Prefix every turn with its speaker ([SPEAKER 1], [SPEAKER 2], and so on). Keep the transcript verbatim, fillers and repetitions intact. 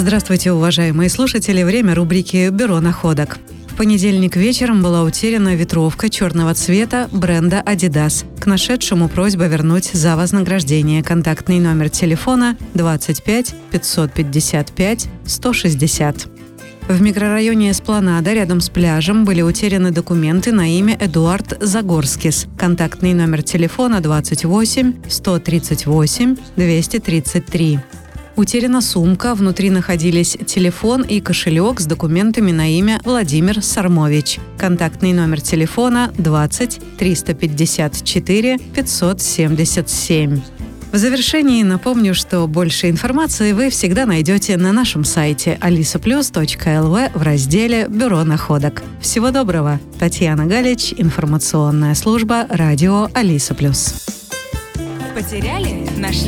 [SPEAKER 1] Здравствуйте, уважаемые слушатели. Время рубрики «Бюро находок». В понедельник вечером была утеряна ветровка черного цвета бренда Adidas. К нашедшему просьба вернуть за вознаграждение. Контактный номер телефона двадцать пять пятьсот пятьдесят пять сто шестьдесят. В микрорайоне Эспланада рядом с пляжем были утеряны документы на имя Эдуард Загорскис. Контактный номер телефона двадцать восемь сто тридцать восемь двести тридцать три. Утеряна сумка, внутри находились телефон и кошелек с документами на имя Владимир Сармович. Контактный номер телефона двадцать триста пятьдесят четыре пятьсот семьдесят семь. В завершении напомню, что больше информации вы всегда найдете на нашем сайте алиса плюс точка эл ви в разделе «Бюро находок». Всего доброго! Татьяна Галич, информационная служба радио Алиса плюс.
[SPEAKER 2] Потеряли? Нашли?